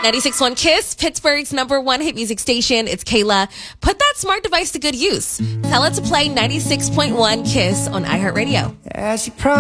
96.1 KISS, Pittsburgh's #1 hit music station. It's Kayla. Put that smart device to good use. Tell it to play 96.1 KISS on iHeartRadio. As you